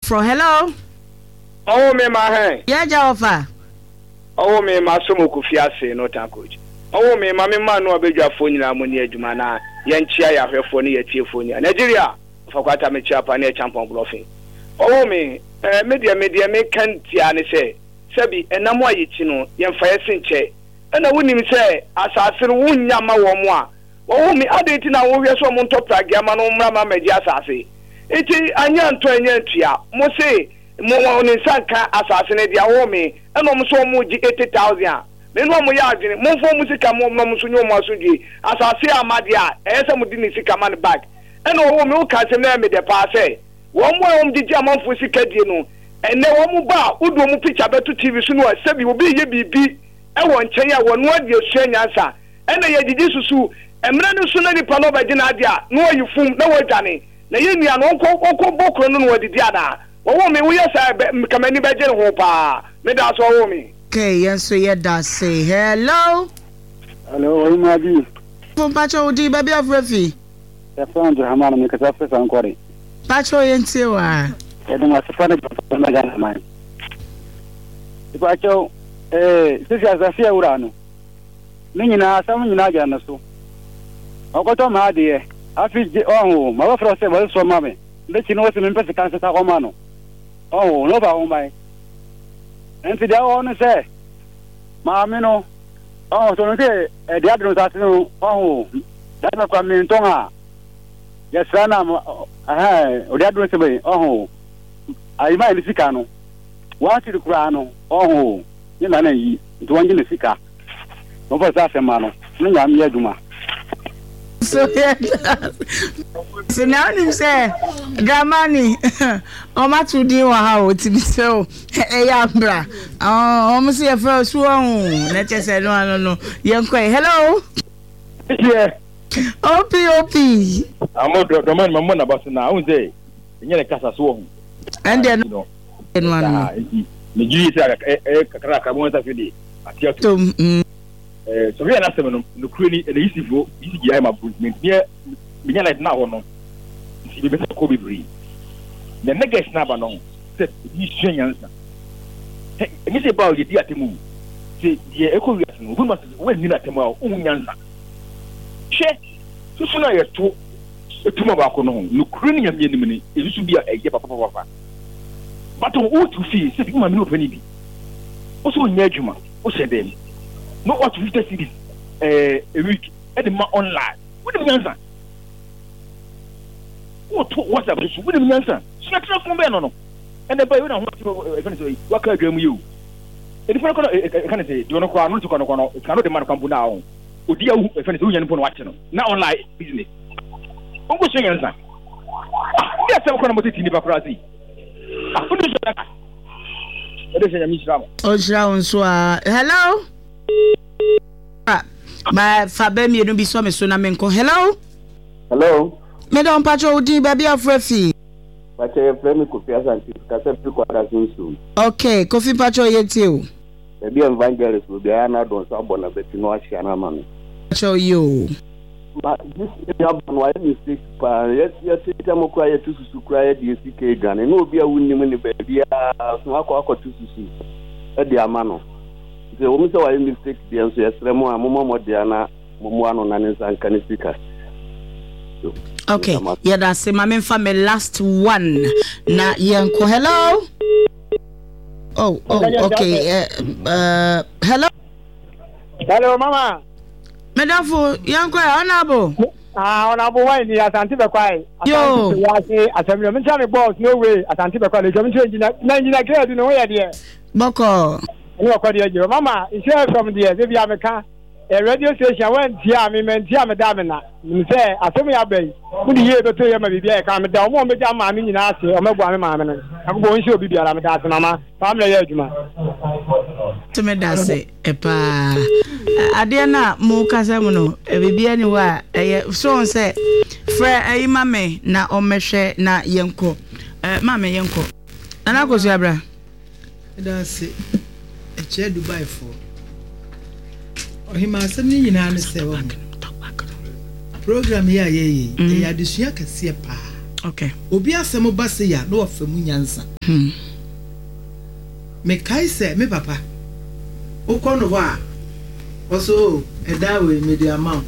for hello. Oh me ma hen. Yeah Jawfa. Oh me ma so mokufi ase no tan coach. Oh me ma no abedwafo nyina mo ne adwuma na ye nchia ya hwefo ne yetiefo nya. Nigeria fa kwata me chia pa ne champion bluffing. Oh me media me kan tia ne sebi enamo ayichi no ye mfa yesinche. Ena wonim se asase no wunya ma wo mo a. Oh me adeti na wo hwe so mo ntopra gia ma no mra ma magi asase. Eti anya nto anya ntia mo se mo won nsanka asase ne dia wo me eno mo so mo gi 80,000 me no mo ya adwene mo fo mo sika mo no mo so nyo mo asodie asase amade a ese mo di ni sika man back eno wo me o ka se na me de pa se wo mo di amanfo sika die no ene wo mo ba udo mo picture beto TV so no sebi obi ye bibi e won nchen ya wo no ade asua nyansa ene ye didi susu emre no so na ni pa no ba gina ade a no yifum na wo dwane na ye nua no onko bokro no wadidi ada wo me wo yesa kamani ba gere ho pa me da so wo me okay yes so yeah that say hello Imadi Pacho udi baby of refi ya fanjo hamana me kasa fesa nkore Pacho yentie wa edo masifana na gana mani Pacho sisi azafia urano nyina asam nyina gana so okoto ma ade afiji ohu ma wa frose wa so mame le chino wese me pese kan sa ko mano ohu no ba umbai enti dia onu se ma me no ohu so no te dia adru sa tinu ohu da na kwa me ntonga ya sana dia adru se be ohu ai mai ni sika no wa ti kura no ohu ni na na yi nto wanji ni sika no fa sa se ma no ni nya me aduma so yeah. So now you say Dramani Oma to di wa ha o ti bi se o ya bra o se e fa so na che se no ye nkoi hello yeah op amo Dramani mamma na baso na un say nyere kasa so ho and then no ni ji se kakra ka mo ta fidi atia to so we na seven no kreni e yisifo yisigi ai ma movement ne binya light na ho no si be ko bibri the next na ba no se yi hwenyansa ni se ba o di atemu se ye eko wi atemu bu ma se we ni na atemu a o nyansa che so na ye to etuma ba ko no no kreni nya ni mini e su bi a ye papa but o to see se bi ma mi no pani bi o so nya adwuma o se dem no what 50 cities a week at the online. What do you answer? What's up? What do you answer? Snap from Beno. And the boy, what can I do you? If I can say, do not call, not to call, it's not the man come down. Would you finish upon watching? Now online business. What was your answer? Yes, I'm going to in the paparazzi. I couldn't say that. Oh, hello? My Fabem, you don't be so Miss Sonamenko. Hello? Madam Pacho, udi baby of refi. Pacho, friend, could and okay, coffee Pacho yet you. Maybe evangelist will be honored on someone of the Tinoasiana man. Pacho, you. But this is why mistake. Yes, I'm quiet to cry at the CK gun, and no be a winning when the baby are to see at the Amano. The woman saw a mistake, the answer is Remo, Momo Diana, Momoano, Nanis, and Canistica. Okay, yeah, that's my main family last one. Na yanko, hello? Oh, okay. Hello? Hello, Mama. Madam for yanko, honorable. Honorable, why the Asante Bekwai? Yo, Assembly, boss, no way. Asante Bekwai, the Commission, 19 you know where dear. Boko. Mama, it's here from the Viviamica, a radio station went here, me meant Yamadamina. You say, I told me I bay. Would you hear the 2 years maybe I come down one with my mini nasty or my one mamma? I'm going to be a Ramadan, family Edgema. To me, that's it. Epa Adiana Mukasamuno, a baby anywhere. So say, Frere, a mammy, na omeshe na yanko. Mammy yanko. And I go Zabra. That's it. A chair Dubai for. Or he must suddenly in program here, ye, they are the Siaka Siapa. Okay. Obi asem ba se ya no afamu nyansa. Me kai se me papa. Ukọ no ho a. Also eda we media amount.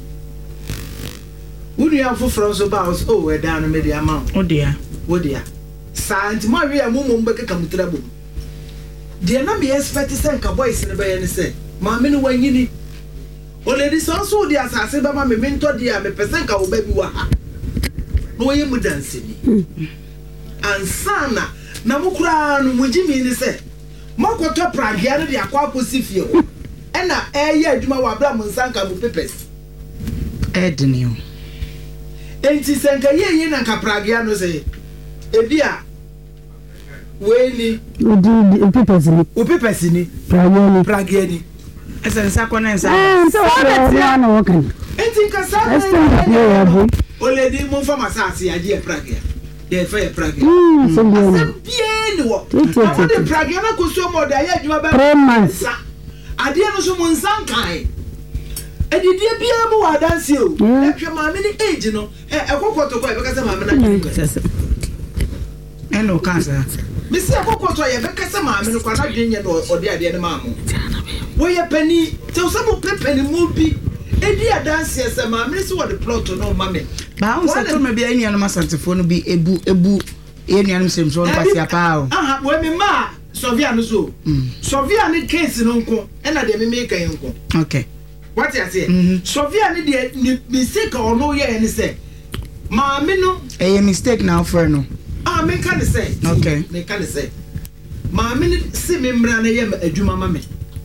Unu ya foforo so ba o eda no media amount. O dia. Sant ma wi amumu mbeke kamutra bom. De na me expect say nka boys ne be ye ne say. Ma me no wanyini. O lady so di asase ba ma me mento di a me pese nka wo ba bi wa ha. No ye mu dance ni. Ansana na mukura no mujimi ni say. Mokoto pragia no de akwa akosi fie ho. E na eye adwuma wa bra mu nsanka mu pepes. Ednio. Enti senka ye na nka pragia no say. Ebia weni pepes ni. Pragia ni. Esa nsa kwa na nsa. Na wokan. Enti nka sa. O lady mo fa masasi aje pragia. Ye fa pragia. Bien wo. Afa de pragia na koso mo da ye adwuma ba. 3 months. Ade no so mo nsan kan. Edidie bia mo wa danse o. Ehwe ma me ni age no. Ekokoto ko e be ka se ma me na. Eno kansa. Misi ekokoto ye be ka se ma me no kwa na dwenye no ode ade ne ma mo. Wo ye pani, te o se mo pepeni mo bi. Edi adanse se ma me se wo de plot no ma me. Ba on se to me bia enu no masantefo no bi ebu enu anu sem so no pasia pa o. Aha, wo me ma Sofia no so. Sofia ni case no nko, e na de me make nko. Okay. What you say? Sofia ni de mistake or no ye any say. Ma me no A mistake now for no. Ah, me can say. Okay. Me can say. Ma me si me mra na ye adwuma ma me.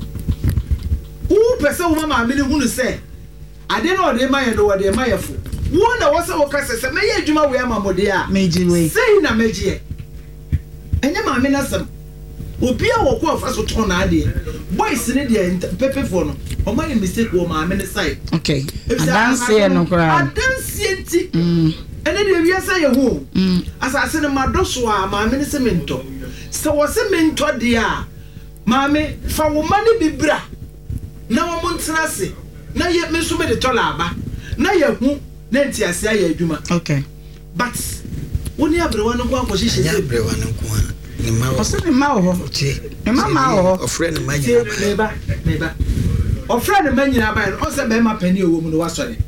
Who person wo ma me ni hu no say. Ade na ode ma ye no ode ma ye fo. Wo na wo say wo ka say me ye adwuma we ama mode a. Meji we. Say na meji e. Enye ma me na sam. Obi a wo ko afa so to na ade. Boys ni de pepe fo no. O ma ye mistake wo ma me ni side. Okay. Adanse no kra. Adanse enti. Ene de wi asa ye ho. Asase ne madoso a ma me ni semento. Se wo semento de a ma me fa wo ma ni bibra. Na wo montra se. Na ye me so me de tola aba. Na ye hu na enti ase aye adwuma. Okay. But woni abrewa no kwa position ya abrewa no kwa ni ma wo. Ose ni ma wo. Ni ma wo. Ofre ni ma nyina. Meba. Ofre ni ma nyina ba no. Ose be ma pani owo mu no wasore.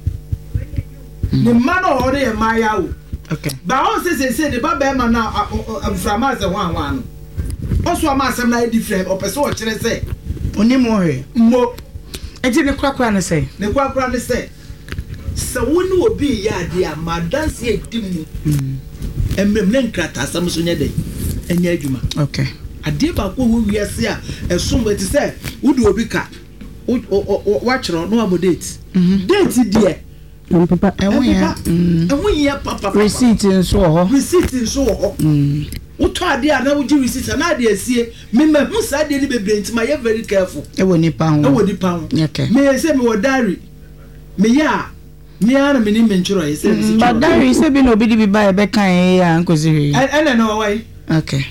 Ni ma no ho de ma ya wo. Okay. Ba on se de ba be ma na aframa ze hwan no. Oso ma asem na different opese o kire se. Oni mo he. Mo. Eji ne kwakwa ne say. Ne kwakwa ne say. Se woni obi ya de a madanse edimu. Emrem ne nkrata asam so nya den. Enya adwuma. Okay. Ade ba ko wo wiase a esom eti se wudi obi ka. Wa kire no abodate. Date die. Papa. Ewo ya papa. Receipt nso ho. Receipt nso ho. Uto ade a na wo gi receipt na ade asie me ma hu sa ade ni bebre ntima ye very careful. Ewo nipa ho. Okay. Me say me wo diary. Me ya me ara me ni me nchiro ye say me. But diary say bi no obi di bi ba e be kan ya nkozi wi. Ene no why? Okay.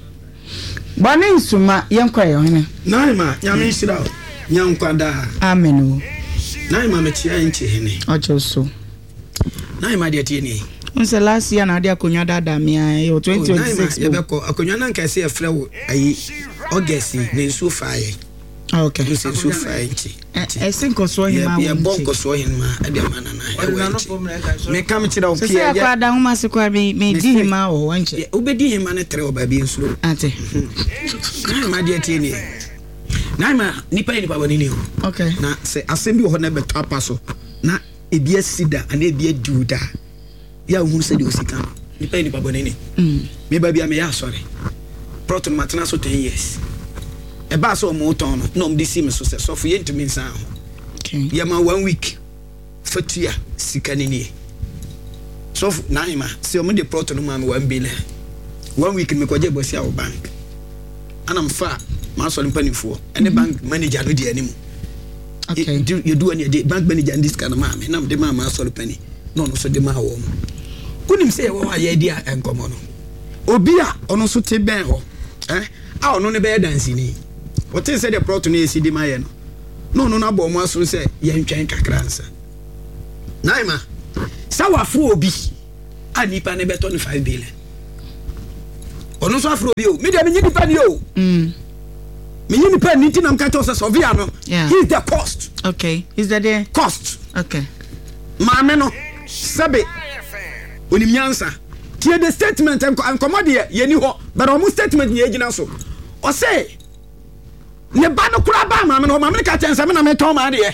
Bani nsuma yenkwa ye hene. Naima nyame nshira o. Nyankwa da. Amen. Naima metia nche hene. Ojo so. Naima de tie ni. Unse last year na ade akonwa dada me ayi 2026. Ye be ko akonwa na nka se e frɛ wo ayi August ne nsu faaye. Okay. Nsu faaye nchi. Sinko so hima. Ye bonko so hima ade mana na e wanchi. Me kam kira o pia. Se akwada homa se kwa me di hima o wanchi. Obedi hima ne tre oba bi nsu. Ate. Naima de tie ni. Naima nipa ni baba ni ho. Okay. Na se asem bi ho na beto apa so. Na ebi asida ana ebi aduda. Ya hu se de osika nipa ni baba ni me ba bia me ya sori proton matena so 10 years e ba so mo ton no no mdisi me so se so fu ye ntumi nsan ho. Okay. Ya ma 1 week fatua sika ni ni so na hima se o me de proton ma me 1 billion 1 week me kwaje bosi awo bank ana mfa ma so mpanifo ene bank manager no di animu. Okay. You do any bank manager this kind of man na me de ma so penny no so de ma wo mo kunim se wo aye dia enkomo no obi a ono so te ben ho a ono ne be dance ni what say the proto na esi di ma ye no no na bo mo aso se ye ntwan kakra nsa naima sawafo obi a nipa ne beto ne 5 billion ono so afro bi o me de me nipa ni o me nipa ni tinam ka to Sofia no he's the cost. Okay, is that the cost? Okay, maame no sabe onim nyansa tie the statement and commodity ye ni ho but omo statement ye gina so o say ne ba no kura ba maame no ka tense me na me ton ma de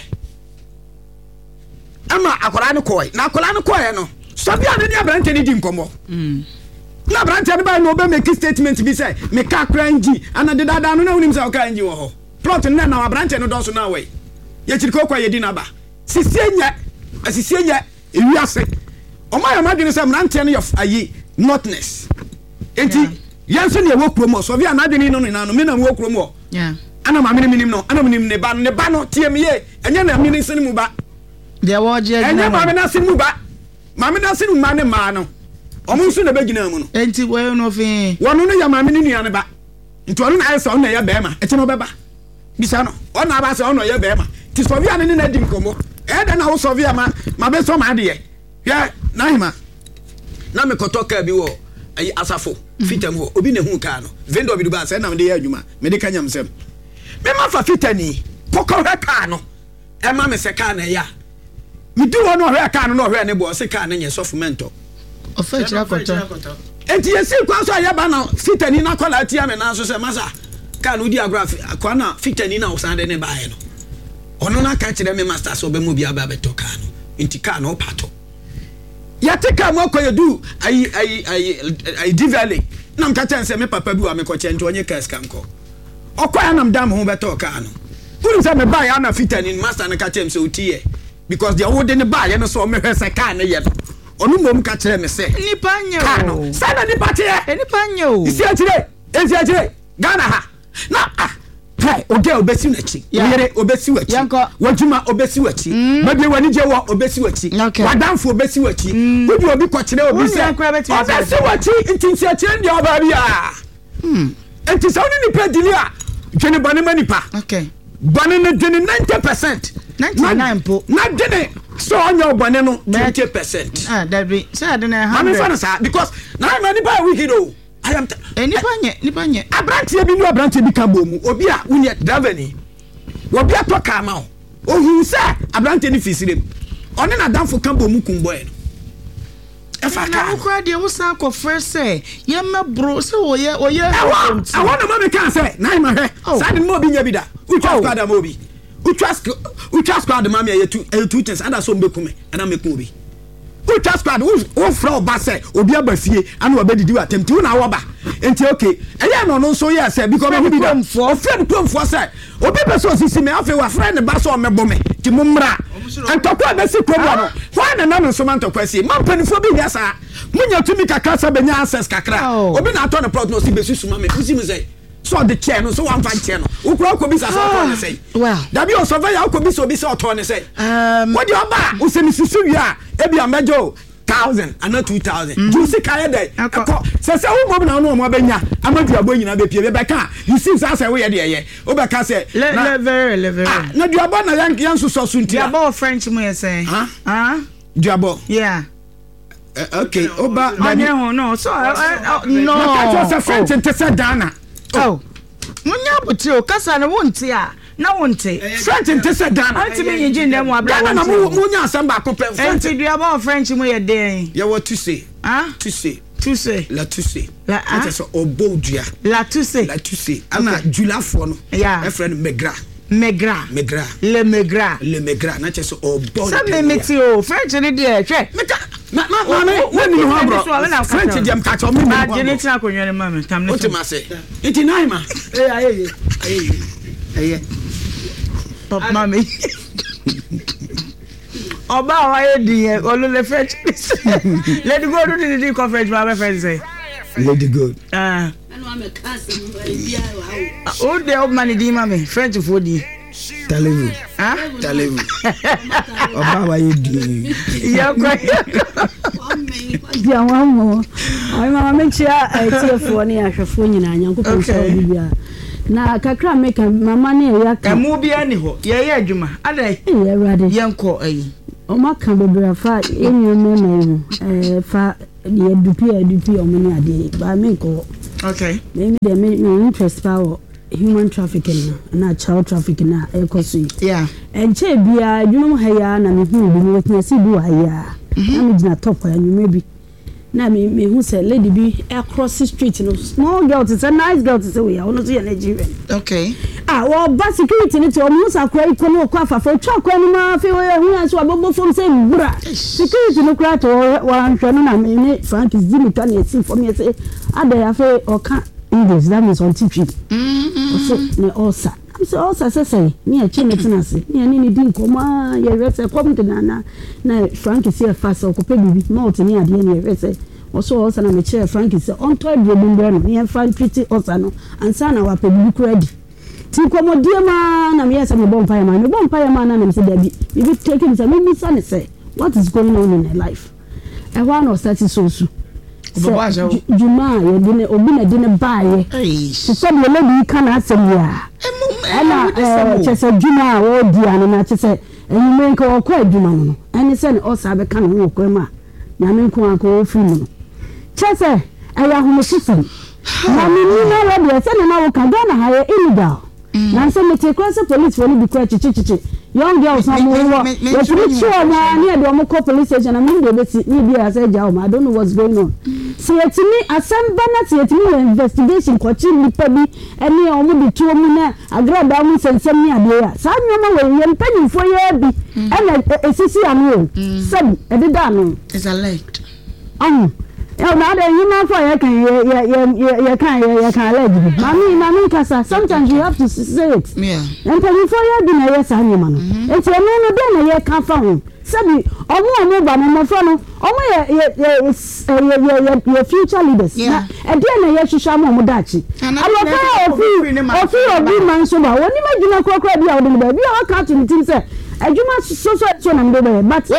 ama akwara no koy na akwara no koy no Sofia ne dia brante ni di nkomo na brante ne ba no be make statement bi say me ka kranji ana de dada no na unim say o kranji wo ho plot na na brante no don so na we ye chiriko kwa ye di na ba sisienya ewiase o ma ya madwene say brante no of ayi notness enti yanso ne wo kromo Sofia na adwene no na no me na wo kromo ana ma minim no ana minim ne ba no tie me ye enye na minim sin mu ba de wo je enye ma me na sin mu ba ma me na sin mu ma ne ma no omo nso na begina mu no enti wo no fi wono no ya ma me ni ne ba nti wono na ayesa wono ya be ma eche no beba bisa no wono aba se wono ya be ma ti Sofia ne na di nkomo da na wo Sofia ma be so ma de ye ya na hima na me kotoka bi wo ayi asafo fitam ho obi ne hu ka no vendor bi du ba se na me de ya adwuma me de kanyam sem me ma fa fitani poko heka no e ma me se ka na ya mi du wono heka no no hwe ne bo se ka na nye sofumento o fa chira koto enti yesi kwa so ya ba na fitani na kola tia me na so se masa ka no di agrafi akwa na fitani na osande ne ba ye no ono na ka kire me master so be mu bia ba beto ka no enti ka no pato ya te ka mo ko yedu ai divale na mka tense me papa bi wa me ko chento onye ka skanko okwa na mdam ho beto ka no uru se me ba ya na fitani master na ka tem se otie because the old in the ba ya no so me hwese ka na ye onu mom ka kire me se nipa nye ka no se na nipa tie nipa nye o isi akire Ghana ha na hey oge obesi wachi yere obesi wachi wajuma obesi wachi mabi wani je wo obesi wachi wadanfo obesi wachi wodi obi ko kire obi se obesi wachi ntinsi akire ndi oba bia enti sa oni nipa dili a twene bane manipa okay bane ne dene 90% 99 po na dene so onyo bane no 20% that be say adene 100 mami fa na sa because na manipa wicked o I am nipa nye abrantie bi no abrantie bi ka bomu obi a unie driver ni obi a to ka ma o hu sa abrantie ni fisirem one na danfo ka bomu kumbo e e fa ka na ko de wo sa ko first say ye mebro say oye I want to make can say na ma he sa de mo bi nya bi da utwa squad am obi utwa squad ma me ye two things and so mbekume and am meku obi utwa squad wo fra oba say obi abafie ana obedidi wa temti wo na wo ba enti okay eya no no so yes because me bi da friend plomfo say obi be so sisi me afi wa friend ba so mebo me ti mumra entokwa be si promo no ho na no so man tokwa si man panifo bi ya sa munya tumi kakra sa benya access kakra obi na to no plot no si be susu ma me usi me say so the chair no so one fan chair no ukura ko bi sa so to ne say well dabi o survey ya ko bi so to ne say what the oba usemi susu wi a e bia mejo 1000 and not 2000 you see kaya dey say wo mom na no mo benya amadu abo nyina be pie be ka you see say we ye dey ye o be ka say level na duabo na yan so so suntia duabo French mo ye say duabo yeah okay oba no so no ka say French inte say Dana munya buti o kasa na wonte a na wonte French inte say Dana anti me yin jin dem wa bra na munya asamba ko pe French duabo French mo ye den ye what to say tu sais la tu sais la c'est obodua la tu sais ana julafo no e friend megra le megra na chese obo sa me meti o French ni de hwe ma ni ho bro French jam ka cho me ma je ni tina ko nyon ma me tam ne o ti ma se iti nai ma aye pop mami oba wa ye di e olule French let go do the conference ma friend say let go o de o mani di ma me French for di Talevu oba wa ye di ya kwa dia wamo ai mama menchia TF1 ni ahwefo nyina nyankopon so bibia na kakra make mama ne ya ka mu bia ni ho ye ye adwuma adai ye rade yenko ayi o maka bebrafa enyo me fa the dupi omani ade ba me ko okay me me interest power human trafficking na child trafficking na ekoso yeah and che bia adwuma haya na me hu bi me wetin si bi haya na me gina top ya nyuma bi na me hu say lady bi across the street no small girl to say nice girl to say we are no so Nigerian okay well ba security ni to omo sa kwa iko no kwa fa twa kwa ni ma fe we hu aso abobo fom say bra security no kra to wa hwe no na me Frank is dimi kan e si for me say ada ya fe oka English that means on TV so ne osa so osa say me a chimetina se me ani ni din koma ye rese kom de na Frank is here fast o ko pe bibi ma o ni ade ni rese also osa na me che Frank is on to de bumbre no me fan pretty osa no ansa na wa pe bibi ready ti komodie ma na me yesa me bompa ya ma na me say dabi bibi taking say me say say what is going on in her life e wa no start so Juma ye dine obi na dine baaye so said the lady can asem ya ena chese Juma o dia na chese enyi nko okwa Juma no eni se ne osa be kan ho okwa ma na me nko akọ ofi no chese eya homo system na me ni na we de se na wo ka na ha illegal na se me take cross police for ni bi kwa chichichi young girls na mo wo we preach na ni e do mo call police station na me dey be ni bi as eja o I don't know what's going on so yetimi asamba na yetimi investigation ko chi nipa bi ene o mo de tuo mu na agrada mu sensem ni ade ya sa nyoma we ye mpanyimfo ye bi ene esisi anu sabi ededa no is alleged na the human for you can let Mami kasa sometimes you have to say it yeah and tell you for you be na yes anya man it's no dey na ye kan fa ho sabi omo ba mo fa no omo ye future leaders na e dey na ye hwehwa mo dachi alofa ofi man so ba woni madwuna kokora bia wo de ba bia o ka to ni tim say adwuma so na mbe but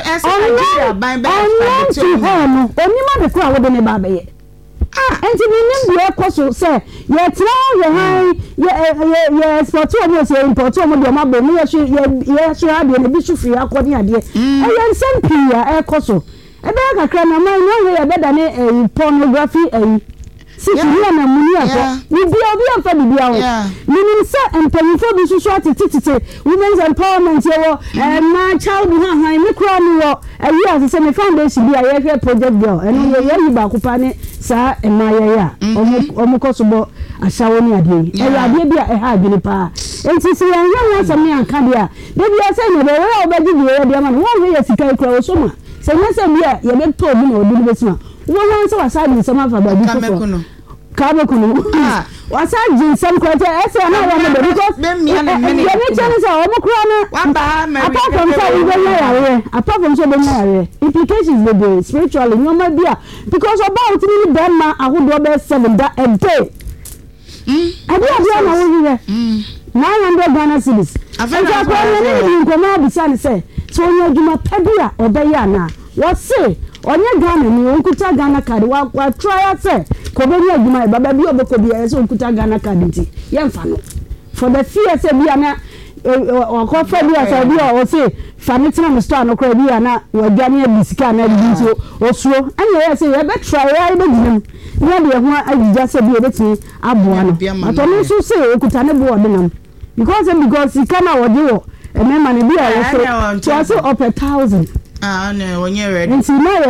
onima de kura wo de ne ba be ye enti nim de ekoso say ye tra ye han ye export o mo say import o mo de ma be mo ye hwe ade ne bi sufri akodi ade ye nsem pia ekoso e be kakra na man no ye be da ne pornography si you na muni aso ni bi obi afa bi bia ho ni say empanyfo bi susu atititite women's empowerment ye wo na child ha me kura ni wo ayi as say me foundation bi a ye project girl eno ye yi ba kupa ne sa emaye ya omo kosobo asawo ni ade e ade bi a ha adwene pa enti se yan yan asem ni anka dia de bi say ne be we obaji bi ye de ma no wo ye sika kura wo so ma se nyase bi a ye be to bi na odi bi sima wọ́n sọ wàsá di nsọ́mọ́ àfàbà bí fọ́fọ́ kábẹ́kùnú wàsá di nsọ́mọ́ kọ́tẹ́ ẹ̀sẹ̀ náà wọ́n mọ̀ bẹ́ẹ̀ because yẹ̀mí kyẹ́ni sọ ọmọ kúrọ́ ní apart from sọ wọ́n bẹ́ẹ̀ yàrá implications dey dey spiritually ní ọmọ bí a because ọba òtí ní bẹ́ẹ̀ ma ahodoɔ bẹ́ẹ̀ 7 da a day ẹbí ọ̀nà wọ́n yí rẹ̀ 900 Ghana cedis ẹ̀jẹ̀ akọ́ni ní nkọ́mọ́ abisa ni sẹ́ tí wọ́n yẹ adwuma pẹ́bí a ọ̀bẹ yẹ àná wọ́n sè onye Ghana ni onkuta Ghana card wa try say ko be ni adwuma baba bi oboko bi e so onkuta Ghana card nti ye mfa no for the fear say bi ana o ko fa bi asa bi o say fa ni tina no store no ko bi ana wa dwane bisika na bi nti osuo anya ye say ye be try ya be dinam ni de ho agija say bi obetini aboa no ato no so say onkuta ne bo odinam because ikana wodi wo e mema ne bi a wo so up 1,000 no when you're ready. And see my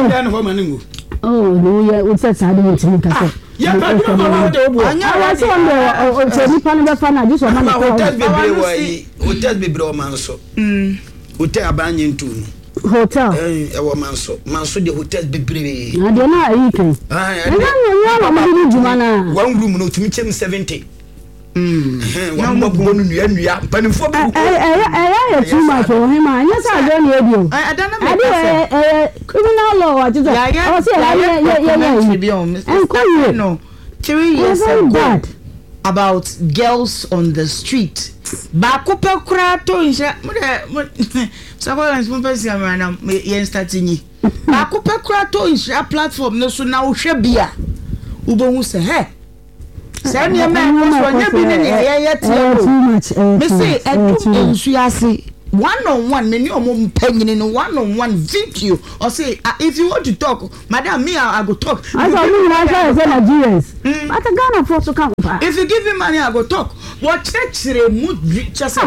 no, yeah, what's that side of it? Yeah, I was on the Panama fan. I just want hotel be bro manso. Hotel abanyin too. Hotel. Manso the hotel be brave. I don't know. You can. One room no to meet him 70. One more bone ya panifo be too much for him. Yes, I don't hear you. I don't know. Criminal law. I just and call you. No, 3 years ago about girls on the street. Bakupe krato insha. Sakola mpesi amana yen starting. Bakupe krato insha platform no so na uhwe bia. Ubohu se he. Send your man was one you been in here yet. Me say, and you see, one-on-one many opinion in one-on-one video or say if you want to talk madam me I go talk I saw you like Nigerians but Ghana for to come if you give me money I go talk what church mood just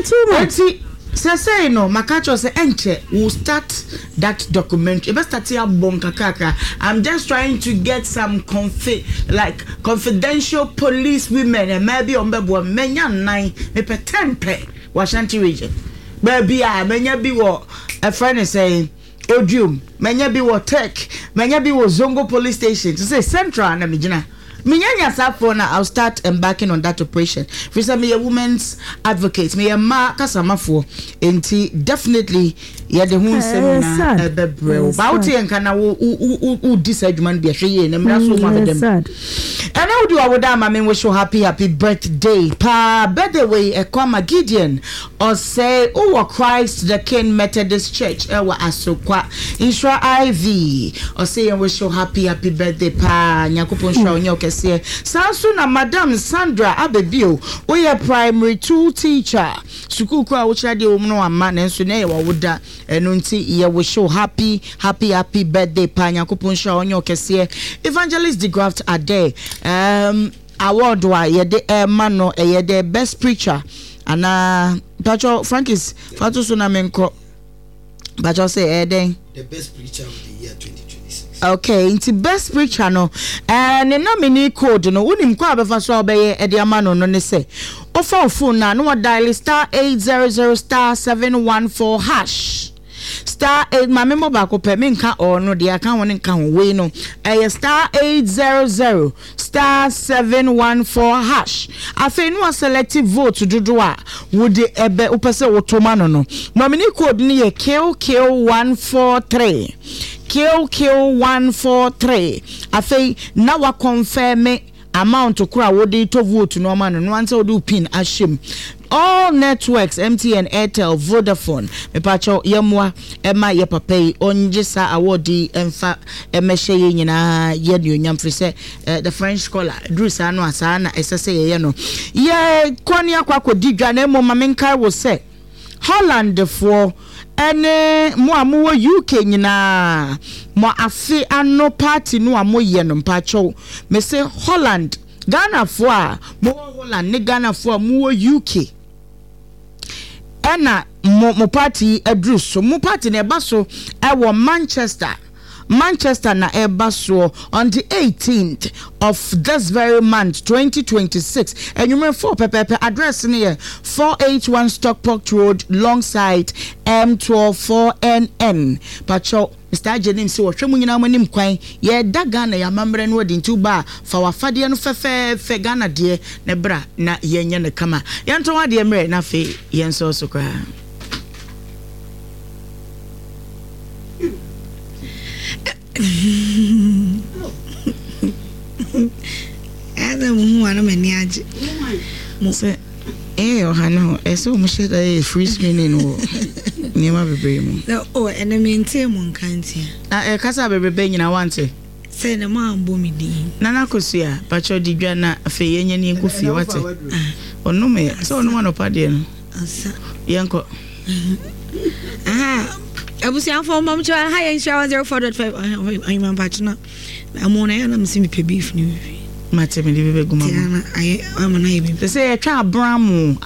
say no makacho say enche will start that documentary best start here bonka kaka I'm just trying to get some confidential police women and maybe on bebo menya 9 me pe 10 pe Washanti region baby menya bi wo a friend is saying Odium menya bi wo tech menya bi wo Zongo police station to say central na mijina Minyanya Sapona, I'll start embarking on that operation. For some me a women's advocate, me a ma kasamafo, enti definitely the whole seminar bebrel. Bauti and kana who disadman be a shey and so one of them. And how do I would wish you happy birthday. Pa birthday way a Kwama Gideon or say Christ the King Methodist Church ewa asokwa Insra IV or say and wish you happy birthday pa nyakopon sha onyoke Sansu na Madam Sandra Abebio, we are primary 2 teacher. Suku kwa ucha di umno amane nsu na ye wawoda enunti ye we show happy birthday pa nyakoponsha onyo kese. Evangelist De Graft Ade award wa ye de mano ye de best preacher ana Pacho Frankis Fatu Suna Menko Pacho say the best preacher of the year 2026. Okay, into best preacher no and nominee code no unim kwa befa so obeye e de ama no ne say offer phone na no dial star 800 star 714 hash star 8 ma memo ba ko pe me nka or no de aka won nka ho we no star 800 star 714 hash afi no selective vote dodo a wo de ebe upese wotoma no nominee code ni ye KQ143 KQ143 afei na wa confirm amount okura wodi to vote no man no answer do pin ashim all networks MTN Airtel Vodafone me pacho yemwa ema ye papai onjisa awodi emfa emehye ye nyina ye nyam free say the French scholar Drew Sano asa na esese ye no ye kwani akwa didwa na emo mamenkai wo say Holland for ene mo amu UK nyina mo afi ano party no amoye no mpacho me say Holland Ghana for a mo Holland ne Ghana for a mo UK ena mo party adru so mo party na eba so e wo Manchester na ebaso on the 18th of this very month 2026 and you may for pepe address near 481 Stockport Road longside M124NN pacho Mr. Jenim se wo hwemu nyina manim kwan ye da Ghana ya mamre no di ntu ba fa wafade no fe Ghana de ne bra na yenye ne kama yento wade mre na fe yenso so kwa Adam who ana mani age mo se ohana eso mo she da free screening wo niema bebre mu enemy ntem nkantia kasa bebre nyina wante se na ma ambo mi din nana kosua pacho didwa na fe yenye ni ku fie wate onu me so onu no pade no asa yenko Abusian for mom to a high and shower 04.5. I'm a partner. I'm on and I'm seeing beef new. Matemi live guma. I'm an ivy. They say a child Abramo,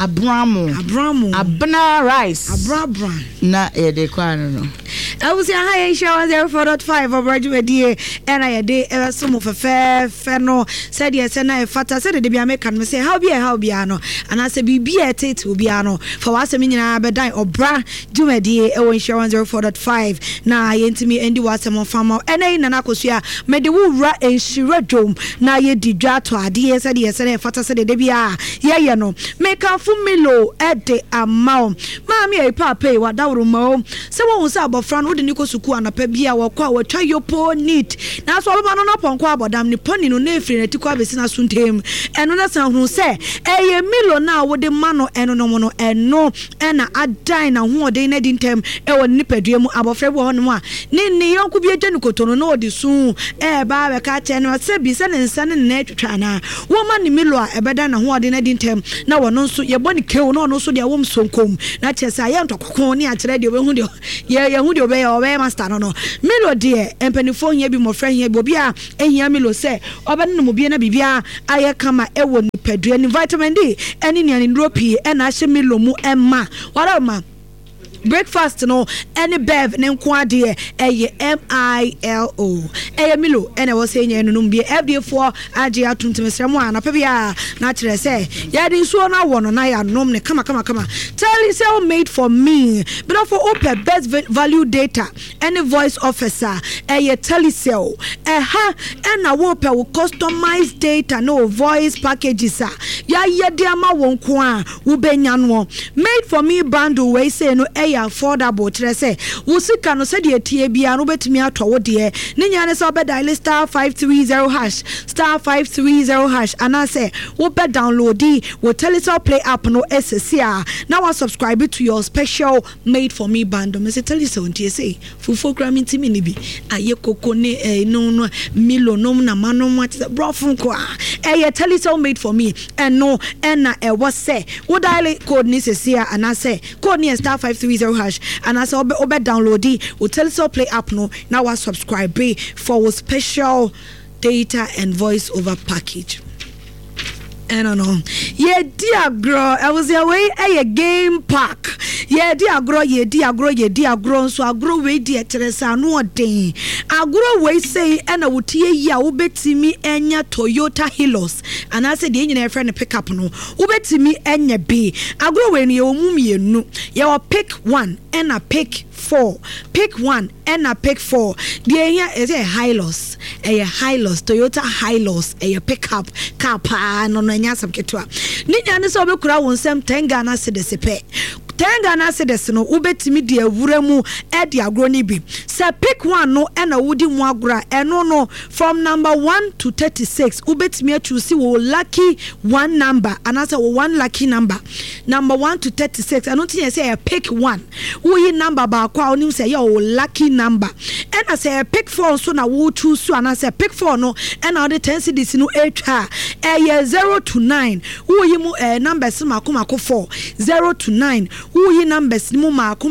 Abna rice, Abra. Na de quano. I was a high and shower 04.5 of graduate dear, and I a day some of a fair no said yes, and I fata said the American say how be ano, and I said be a tate will be ano for us a minute I die or bra do a dear oh shower 04.5 now I enter me and do what some farmer and I nanakosia made the wool rat and she red dome now ye didra to ideas and yes and fata said the bia yeah no make a full milo at the amount mammy a papa what that room someone was about front wode niko suku anapa bia wakwa watwa yopo neat na so oba no no ponko abodam ni poni no na efiri na tikwa besina suntem eno na san hu se eye milo na wode mano eno no no eno ena adan na hu ode na dintem e wo nipadua mu abofre bo hono a ni yonku bi agya nikoto no na odi su ba be ka che no se bi se ne nsa ne na twetwa na woman ni milo a ebeda na ho ade na di ntem na wono nso ye boni kew na ono nso de wom sonkom na chese aye ntokoko ni akere de obehu de ye hu de obe master no milo de empanifo hia bi mo fra hia bi obi a ehia milo se obene no mo bi na bibia aye kama ewo ni pedua ni vitamin D eni ni ndro pii e na hye milo mu emma wala ma breakfast no any bev ne nko ade eye MILO eye milo ene wo se nya enunum bi FD4 age atuntum sremo ana pe bia na kire se ya di nsuo na wo no na ya nom ne kama tell you say made for me but for open best value data any voice officer eye telecell ha na wo pe wo customized data no voice packages ya ye de ama wo nko a wo benya no made for me bundle we say no affordable trese wo sika no se de tie bia no betimi atọ wo de ne nya ne se obe dial *530# ana se wo be download wo Telecel Play app no SSA now I subscribe to your special made for me bundle me se Telecel ntie say fufu kram ntimi ni bi aye koko ne no milo nom na manom what brofun ko ye Telecel made for me and no na was say wo dial code ni SSA ana se code ni *530# and as obe download we Telecel Play app no now I subscribe for special data and voice over package. I don't know. Yeah, dear girl, I was away a game park. Yeah, dear girl, so I grow way dear Teresa no day. I grow way say and I would tear ya ubeti me enya Toyota Hilux. And I said the engineer friend pick up no. Ubeti me enya B. I grow when you mummy no. You pick one and I pick 4. Pick one and I pick 4. The area is a Hilux. A Hilux, Toyota Hilux, a pickup car pa no nyasam ketwa ninya ne so obekura wonsem 10 Ghana cedis pe 10 Ghana cedis no ubetimi de awura mu e de agro ni bi se pick one no e na wudi mu agora eno no from number 1 to 36 ubetimi achusi wo lucky one number anasa wo one lucky number 1 to 36 I don't think say pick one wo number ba kwa onim say your lucky number and I say pick 4 so na wo choose anasa pick 4 no and na the 10 cedis no etwa 0 to 9 who yi mu numbers mako 4 0 to 9 who yi numbers mu mako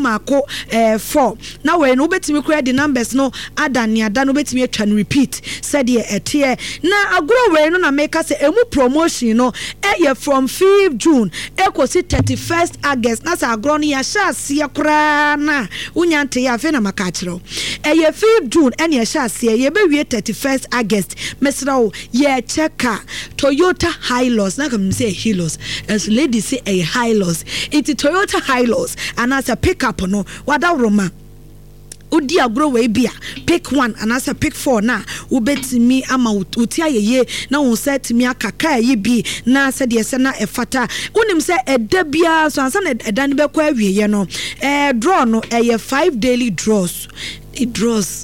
4 now when obetimi kura the numbers no adani no obetimi atwa no repeat said ye etie na agro we no na make say emu promotion no from 5th June ekosi 31st August na sa agro no ya sha se kura na unyante ya fe na makachiro 5th June ene ya sha se ye be wie 31st August mesrawo ye checka Toyota Hilux na come say Hilux as lady say a Hilux it's Toyota Hilux and as a pickup no wada roma udi agro we bia pick 1 and as a pick 4 na ubetimi ama utia ye na won set mi akaka ye bi na said ye se na efata unim se eda bia so ansa na eda ne be kwa awie no draw no 5 daily draws it draws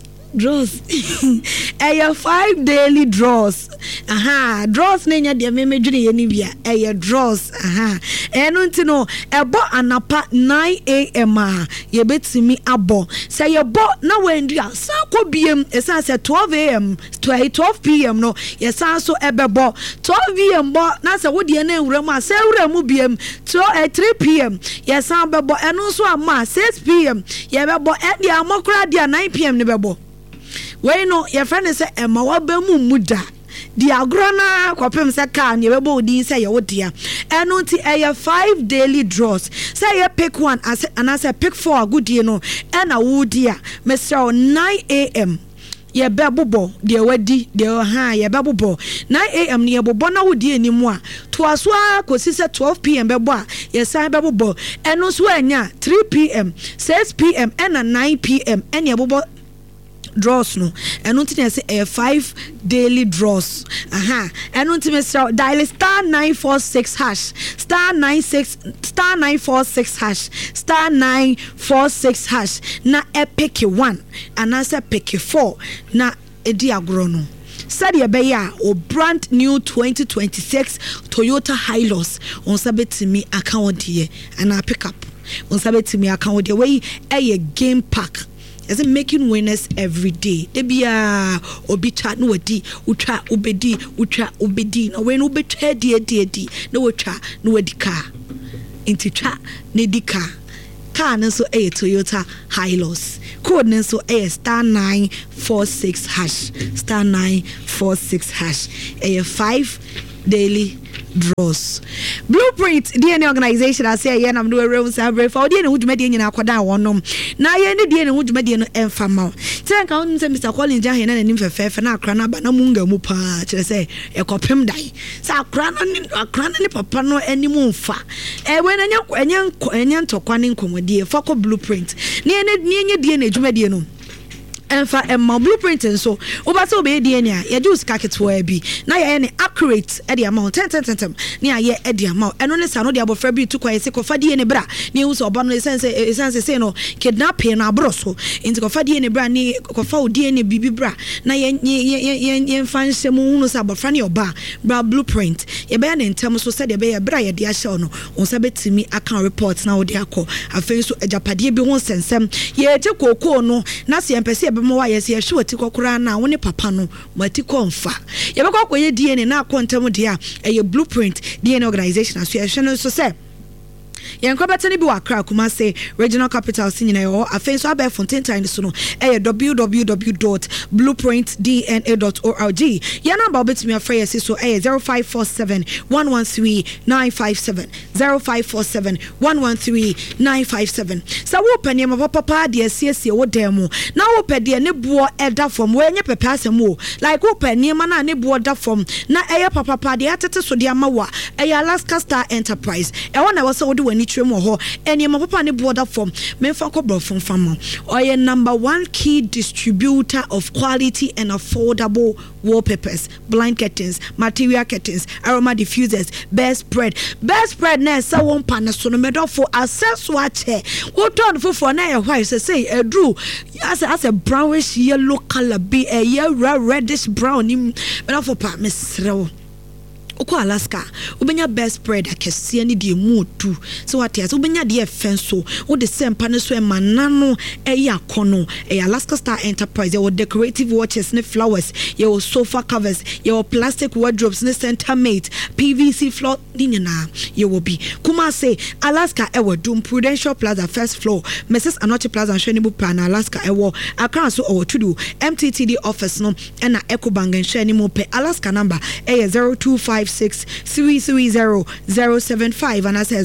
5 daily draws draws nenya de memedwene ye ni bia draws eno ntino ebo anapa 9 am ye betimi abo say ye bo na wendua sa ko biem esa say 12 am to 12 pm no ye san so ebebo 12 am bo na say wode na ewuramu a say ewuramu biem to 3 pm ye san bebo eno so ama 6 pm ye bebo e dia amokra dia 9 pm ne bebo we no your friend say Emma wabemu muda di agrona kwapem say kan ye bebo odin say ye wodia eno ti 5 daily draws say ye pick 1 and I say pick 4 agudie no na wodia Mr. 9 am ye bebobo de wadi de ye bebobo 9 am ne bebobo na wodi enimu a to aso akosi se 12 pm bebo a ye san bebobo eno so anya 3 pm 6 pm and 9 pm ene bebobo draws no and until say 5 daily draws and until dial *946# *946# na pick 1 and answer pick 4 na edi agro no said ye be ya o brand new 2026 Toyota Hilux on sabetimi account here and I pick up on sabetimi account the way a game park as in making winners every day. They be obi chat no di, ucha ubedi, no when ube di, no cha, no di car. Into cha, ne di car. Car so a Toyota Hilux. Code so a star 946 hash. Star 946 hash. A 5 daily draws. Blueprint DNA organization I say I'm doing room sabre for DNA would media in Aquada one. Now you need DNA would media and famo. Tell count Mr. Collins Jahan and him for fair na crana but no munga mupa say a copim die. Sa crana papa no any moon fa. When a young to quaning comedy for Blueprint. Near DNA Jumediano. And for a blueprint and so over so be DNA ya do ska ketwa bi na ya any accurate at the amount 10 near ye at the amount and only san no the abofra to kwai se kofa DNA bra ne uso oba no sense say no kidnapping na broso into kofa DNA bra ne kofa DNA bibi bra na ye fan semu hunu sa abofra ne oba bra blueprint ye be na ntem so said ye be bra ye de ahye no on sa betimi account report na wo de akọ afen so ajapade bi ho sensem ye je kokoo no na se empese mo wa yes ye hwe ti kokora na wo ne papa no mati konfa ye be kokoye DNA na akontem dia eye blueprint DNA organization aso ye hwe no so say Yankobetani bi wakra kuma say regional capital sinyina yo afen so abe Fontaine time so no www.blueprintdna.org ya number betimi afre yes so 0547 113 957 0547 113 957 sa wo panie ma papa de siesie wo demo na wo pede ne bo eda from we nye pepe asem wo like wo panie ma na ne bo da from na eye papa de atete so de amawa eye Alaska Star Enterprise e wona wo so wo de ni trem ho eni ma papa ne border form me fa ko bro from farmer oye number 1 key distributor of quality and affordable wallpapers, blind curtains, material curtains, aroma diffusers, best spread na sa won pan so no medo for access watch wo turn for na why say a drew as a brownish yellow color be a yellow reddish brown me for pa mesrew Oko Alaska, ubenya best spread akese ni die mu tu. So what yes, ubenya die fenso, wo the same panel so manano eya kono, Alaska Star Enterprise, your decorative watches ne flowers, your sofa covers, your plastic wardrobes ne center mate, PVC floor dinina, you will be. Kuma say Alaska ewo Doom Prudential Plaza first floor, Mrs. Anoche Plaza and Shenibu Plan Alaska ewo Accra so or to do MTTD office no and Eco Bank and Shenimu pe Alaska number 0256-330-075 and I say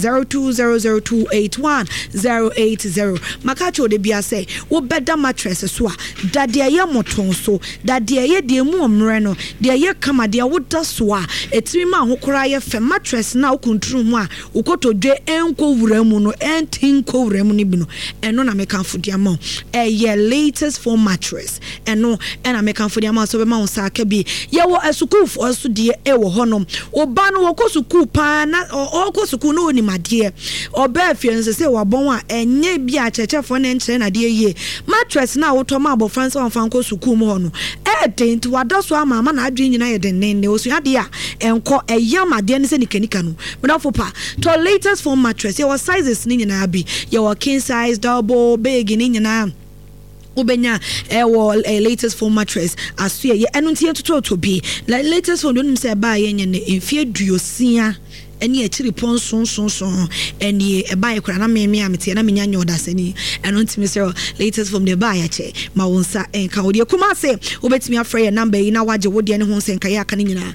0200281080. Makacho de bia say wo better mattress so that de ye moton so that de ye de mu omre no de ye kama de wo da so a etimi ma ho kora ye fe mattress na ukuntru mu a ukotodwe enko wura mu no entinko wura mu ni bi no eno na meka fo dia ma ye latest foam mattress eno na meka fo dia ma so be ma won sa ka bi ye wo asukufo aso de e wo honom oba no wokosuku pa na okosuku no ni made oba afiense se wabon a enye bi a chechefo na nkyere na de ye mattress na woto ma abofran se wonfa nkosuku mu hono dent wadaso ama na adwe nyina ye den ne osu ade a enko eyama de ne se nikanika no medafo pa to latest foam mattress your sizes ni nyina bi your king size double big ni nyina ubenya a latest foam mattress aso ye enu ntie to bi like latest foam don't say ba ye nyene enfie duosia eni achiri pon son eni e ba ye kura na me amete na menya nyoda sani enu ntimi say latest foam de ba ya che ma wonsa enka wodi kuma say obetimi afre ye number yi na waje wodi ene ho nsenka ya aka ni nyina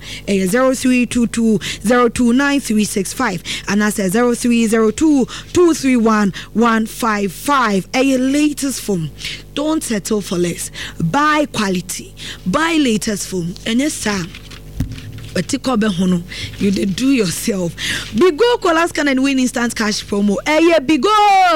0322029365 and I say 0302231155 a latest foam. Don't settle for less. Buy quality. Buy latest foam. And yes, sir. But you did do yourself. Bigo Colascan and win instant cash promo. Hey, Bigo!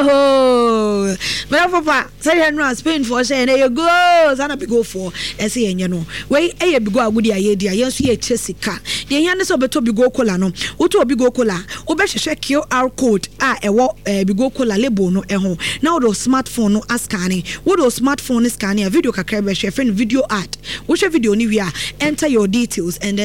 But papa, say Henry Spain for saying, hey, you go. Sana Bigo for say, you know. Wait, hey, Bigo, a good idea. Yes, we a Jessica. The Yanis of Beto Bigo Cola no. Uto Bigo Cola. Obesh check QR code. Bigo Cola label no eho. Now the smartphone no scanning. What the smartphone is scanning a video kakebe friend video ad. Which video ni we are enter your details and then stand the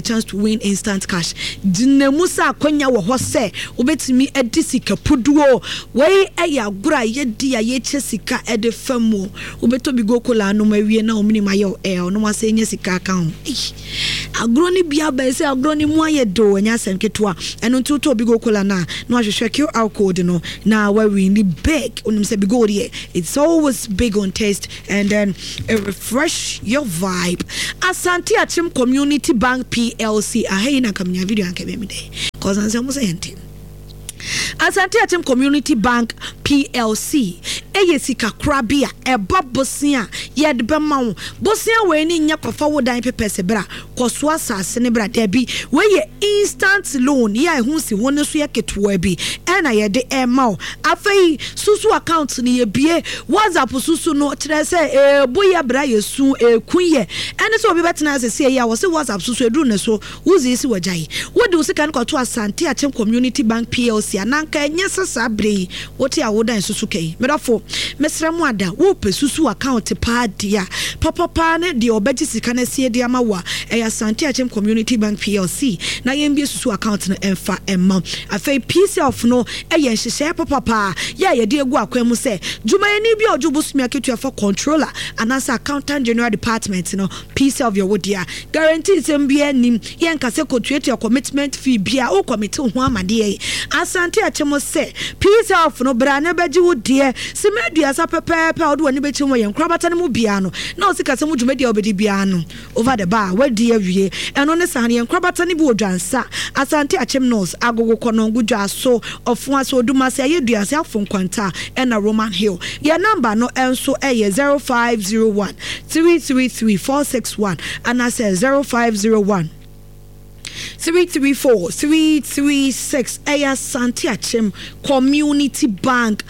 chance to win instant cash. Dinemusa konya wo hose obetimi edi sika puduo wey eya gura ye dia ye chesika ede famu obeto bi go kola no mawie na omni mayo no ma se nya sika kan agro ni bia ba se agro ni mu aye do nya sem ketua eno ntuto bi go kola na ahwehwe QR code no na we really big onim se bi go there. It's always big on taste and then refresh your vibe. Asante Achim Community Bank PLC ahina kamnya video anke me dey cause ansem say ente Asante Achim Community Bank PLC eyesika krabia eba bosia yed be mawo bosia we ni nya kwafa wodan pepese bra koso asase ne bra da bi we ye instant loan ya ehun si won so yaketo bi na ye de mawo afei susu account ni ye bie WhatsApp susu no kire se boya bra yesu kunye ene so obi betena se ya wo se WhatsApp susu edru ne so wuzi si wajai wodi usika ne kwato Asante Achim Community Bank PLC ananka enye sasa bre woti awodan susu kai medafo mesremu ada wo pesusu account pa dia papa ne de obeji sika na sie dia mawa Asante Achim Community Bank PLC na yembie susu account no emfa emma afei PCF no nhyehyɛ papa ya ye de egu akwemu se jumayani bi ojubusumi aketua for controller anasa accountant general department no PCF your wodia guarantee sembia nim ye nkase kotuete commitment fee bia o committee ho amade Asante Achim se PCF no bra na beji wodie semedua sa pepepe odo wani bechi mo yen krabata ne mu bia no na o sika se mu dwumadi obedi bia no over the bar wadi awie eno ne sahane yen krabata ne bi odwansa Asante Achim nos agogo kono gudwa so ofua so oduma se ayedua se afon kwanta na Roman Hill your number no enso 0501 333 461 and I say 0501 334-336 Asante Achim Community Bank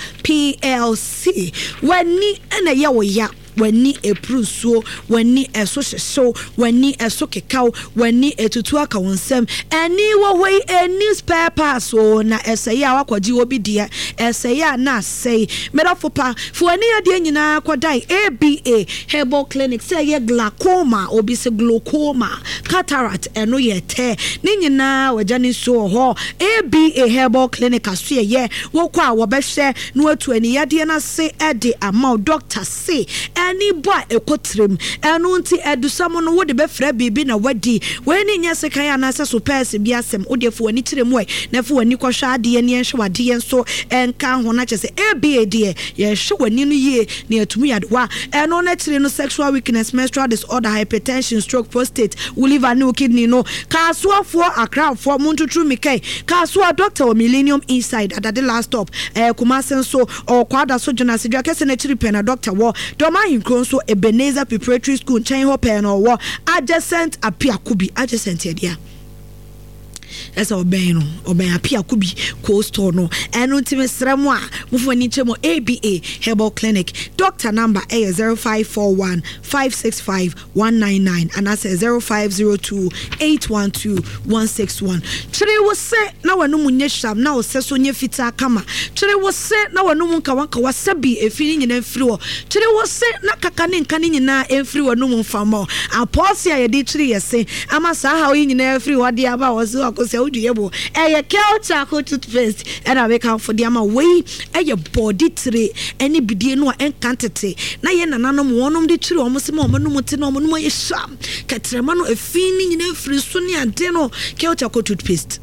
PLC wani ena ya wo ya wani eprusuo wani eso wani eso kekao wani etutu aka wonsem eni wo hoi eni spare parts o na esaya wakwaji obi dia esaya na say medafopa fu ani ade nyina kwadai ABA Herbal Clinic say ye glaucoma obi se glaucoma cataract eno ye te ni nyina wajani so ho ABA Herbal Clinic aso ye wo kwa wo behwe no atu ani yade na se ede ama doctor say any boy ekotrem enu nti edusam no wo de be fra bibi na wadi we ni nya sekan ya na se so pese bi asem wo de fo ani tirem we na fo ani kwhwa ade ye ne nhwe wade ye so enka ho na chese aba de ye hwe wani no ye na atumi yadwa enu na tire no sexual weakness, menstrual disorder, hypertension, stroke, prostate, liver, no kidney no kaso for akra for muntutru mikai kaso doctor o Millennium Inside at the last stop kumasen so or kwada so jona sidwa kese na tiri pen na doctor wo doma so Ebenezer Preparatory School chain hopen or war adjacent Apiakubi adjacent here. That's our ben Apiakubi co-store no and ultimate move chemo ABA Herbal Clinic doctor number is 0541 565 199 and I say 0502 812 161. Chere was say na wanu munye sham na o seso nye fita kama. Chere was say na wanu munka wanka wasabi efini nyina mfiri wo. Chere was say na kakane nkane nyina emfiri wanu mfamo. Aposi ya yedi chere yese ama sa ha yi nyina emfiri wade aba wozo akose uduyebo. Eye kelcha ko toothpaste and I make out for the ama way eye body tray any bidie no enkantete na ye nananom wonom de chere omo se mo no muti no mo ye sham katrema no efini nyina emfiri so ne ade no kelcha ko toothpaste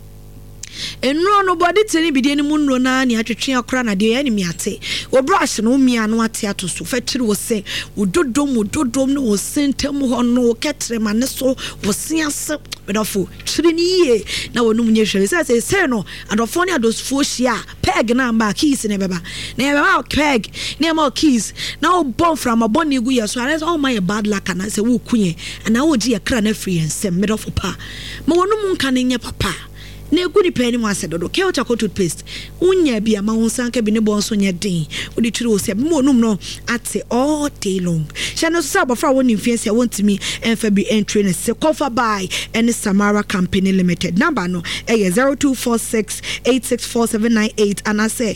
enro no body tini bidie ni munro na ni atwetwe akora na de enemy ate wo brush no mia no ate atoso fatiri wo se wo dodom no wo sentem ho no wo ketrema ne so wo siase bedofo tiri ni ye na wo no munye hwere say no adofo ne adosfo hia peg na amba keys ne beba na ye beba peg ne ma keys na wo bomb from aboni gu ye so all my bad luck na say wo kunye na wo ji akra na free ensem bedofo pa ma wo no mun kan nye papa na egu ni pani mu asedodo Kale Charcoal toothpaste unya bi ama wonsanka bi ne bon so nya den wo de twiri wo se mo num no ate all day long shana so abofra woni mfiase wontimi emfa bi entry ne se cover by any Samara Company Limited number no 0246864798 and I say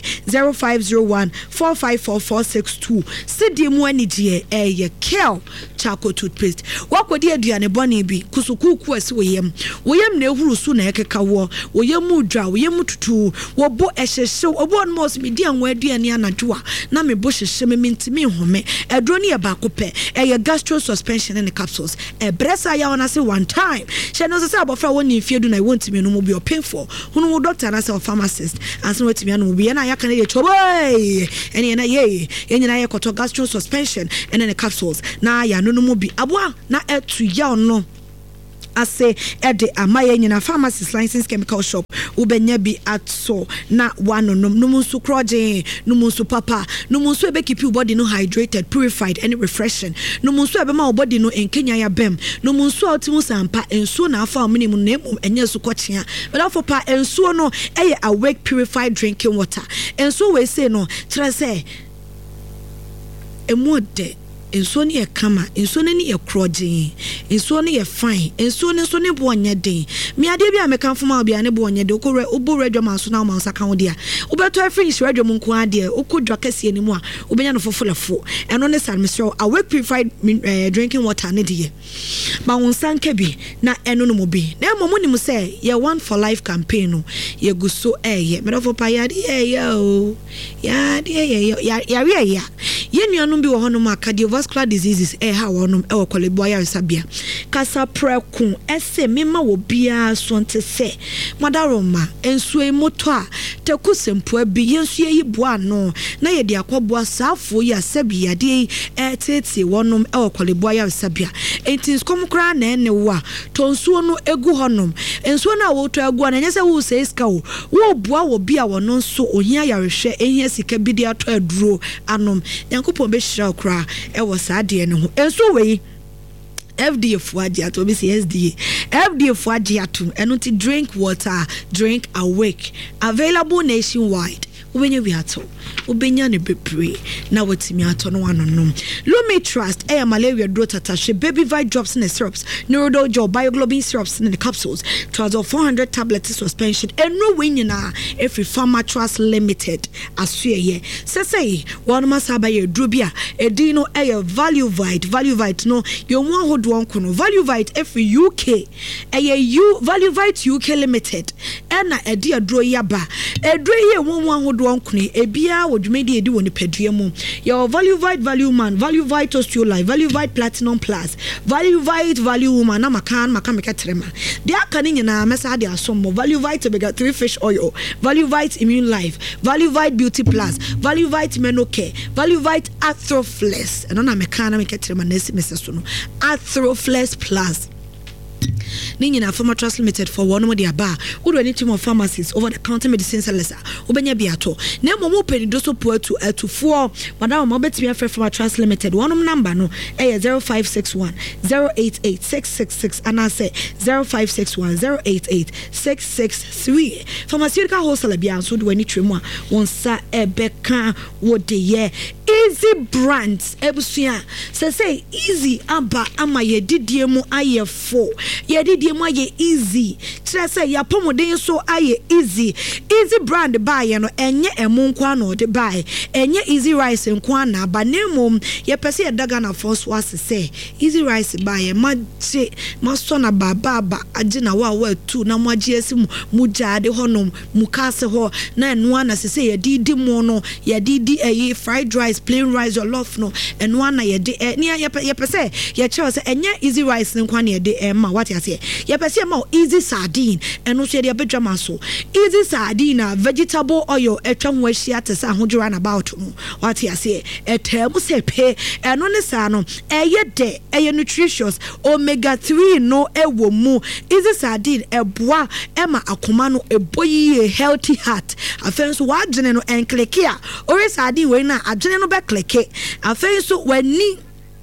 0501454462 sidie mu anigye Kale Charcoal toothpaste wakodi aduane bone bi kusukuku ase woyem na ehuru su na ekeka wo woyem udwa woyem tutu wo bo ehyehye obo no mos me di anwa aduane anadwoa na me bo hyehye me ntimi home edro ne ye ba kope gastro suspension in the capsules bresa ya ona say one time she no say abofra woni fiedu na wontimi no mo bi painful hunu doctor na say pharmacist and so wetimi anu bi na ya kan ye choboy ene na ye nyina ye koto gastro suspension and in the capsules na ya no mo bi aboa na etu ya ono ase ede amaye nyina pharmacist license chemical shop ubenya bi atso na wanonom numunsu kroje numunsu papa numunsu ebe keep your body no hydrated purified and refreshing numunsu ebe ma body no enkenya ya bem numunsu otimu sampa ensuo na afa minimum na enye su kwachia but for pa ensuo no eye awake purified drinking water ensuo we say no try say emode ensuo ne ye kama ensuo ne ye kroje ensuo ne ye fine ensuo ne so ne bo onye den me ade bia me kanfo ma bia ne bo onye de okore obo radio man so na man saka ho de a obeto afinish radio mu nko ade okodwa kase ani mu a obenya no fofolafo eno ne san mesro awake purified drinking water ne de ma won sanka bi na eno no mo bi na mo ni mu say ye one for life campaign no ye guso me do for pa ya de o ya de ya ye nuanu bi wo hono ma cardiovascular diseases ha wonum e kwalebo ya sabia kasa preku ese mema wo bia so nte se madaroma ensu emoto a tekusempo abi yensu yi boa no na ye de akobo asafo ya sabia de tete wonum e kwalebo ya sabia entis komkra na ene wa tonsuo no egu honum ensuo na wo to egu na nyese wo se iska wo boa wo bia wono so ohia yarehwe ehia sika bi de ato aduro anom yankopon be hira okra e wo saade ne ho enso wei FDA fuajiato be say FDA fuajiato eno ti drink water drink awake available nationwide ubenya wiato ubenya ne bepre na watimi ato no anonom Lumi Trust malaria drug tatashe baby vite drops and syrups neurodol gel bioglobin syrups in the capsules Trazol 400 tablets suspension and no winyina every Pharma Trust Limited asuye say one masaba ye drubia edino value vite no yo one hold one kuno value vite every UK value vite UK Limited ena edi adro yaba edro ye one hold one kuno ebia wodumedi edi woni pedua mu your value man value vite osteolife value vite platinum plus value vite value woman na maka trema de aka ni nyina mesa de asom value vite omega 3 fish oil value vite immune life value vite beauty plus value vite menocare value vite athroflex and na meka trema na esi meseso no athroflex plus Nina Pharma Trust Limited for one of their bar. Who do any team of pharmacies over the counter medicine sellers? Ubenya Biato. Nemo open doso poor to 4. Madam Mobet Pharma Trust Limited. One number no 0561 088 666 and I say 0561 088 663. Pharmaceutical wholesaler Bian so do any trimwa. One sa ebeka would the year. Easy brands ebusia say easy aba ama ye didiemu aye 4 ye didiemu aye easy tira say ya pomoden so aye easy brand buy no enye emunkwa no de buy enye easy rice nkwa na aba nemom ye pese ye daga na force was say easy rice buy maje maso na baba agina wa tu na maje asimu mujade honom mukase ho na eno na say ye didi mo no ye didi fried rice plain rice or loaf no and one na ye de ye pese ye che say enye easy rice nkwa na ye de ma what you say ye pese ma easy sardine and no say de bedwama so easy sardine na vegetable oil etwa ho ahia te say ahodwura na about no what you say etemu se pe eno ne sa no eye de eye nutritious omega 3 no ewo mu easy sardine eboa ema akoma no eboyi healthy heart afenso wa dwene no enklekia ore sardine we na adwene no be kleke afenso wani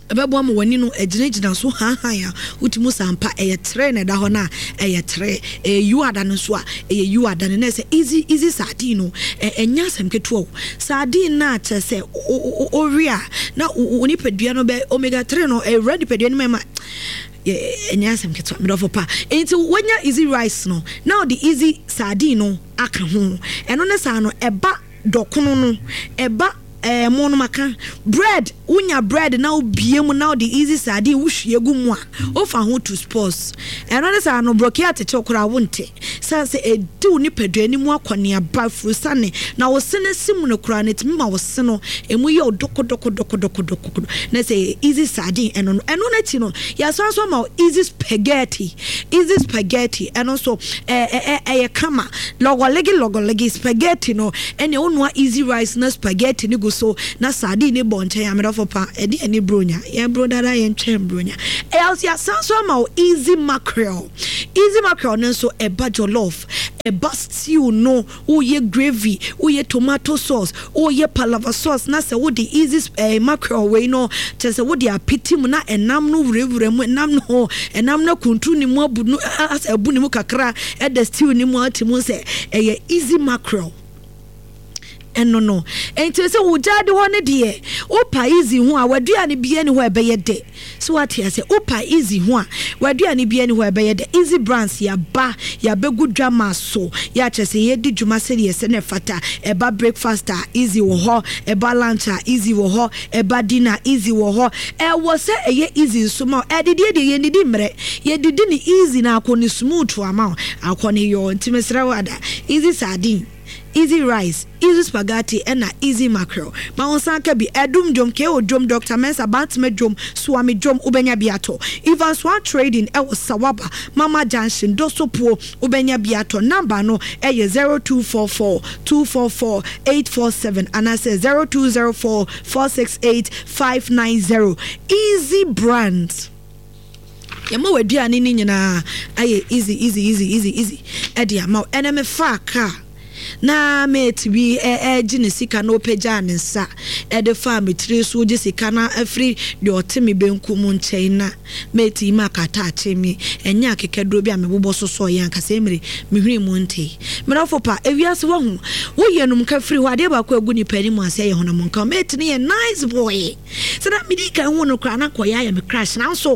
ebebo am wani no ejina so han ya utimu sampa eyetre na da ho na eyetre you ada no so a you ada ne say easy sardine no enya asem keto sardine na chese oria na oni pedua no be omega 3 no ready pedua no mema enya asem keto me do for pa enti wonya easy rice no now the easy sardine no aka ho eno ne sa no eba dokono no eba mono maka bread unya bread now biem now the easy sardine wuhwe gu mu a ofa ho to sports eno ne sa no brokia te chokora wonte sanse edu ni peduani mu akwane aba frusane na wo sene sim no kura ne timi ma wo seno emu ye odoko na say easy sardine eno na ti no ya so ma easy spaghetti eno so kama logolegi spaghetti no ene onwa easy rice na spaghetti ni so na sardine ne bonche ya medofo pa edi eni bronya ya brodara ye ntwem bronya else ya sanso ma easy mackerel no so eba jollof eba stew no uye gravy uye tomato sauce uye palava sauce na se wo the easy mackerel we no chese wo the apiti mu na enam no wurewure mu enam na kuntu ni mu abu no as abu ni mu kakra e the stew ni mu atimu se easy mackerel no enti se wo jade ho ne de opa easy ho a waduane bia ne ho ebeye de so what here say opa easy ho a waduane bia ne ho ebeye de easy brands ya ba ya begu dwama so ya chese ye di dwuma se de se ne fata eba breakfast easy wo ho eba lunch easy wo ho eba dinner easy wo ho wo se ye easy so ma edidi ye ndidi mre ye didi ni easy na akoni smooth ama akoni yo ntimesra wada easy sardine easy rice, easy spaghetti, and easy mackerel. Ma on sanka bi edum jom ke o jom Dr. Mensa Bantme jom Swami jom ubenya biato. Even Swan Trading Sawaba Mama Junction Dosopo ubenya biato. Number no 0244-244-847 and I say 0204-468-590. Easy brands. Yama weduane ni nyina aye easy edi ama eneme fa car na mate bi ginesika no peja nsa de farm tire so gisika na afri de otemi benku mu nchen na mate ma kata achemi enya akekedo bi amebobo soso yan kasa emire mehwiri mu nte merafo pa ewiase wo hu wo yenum ka fri ho ade ba ko agu ni pani mu ase ye honam nka mate ne ye nice boy sada midika hu no kra na koya ya me crash na so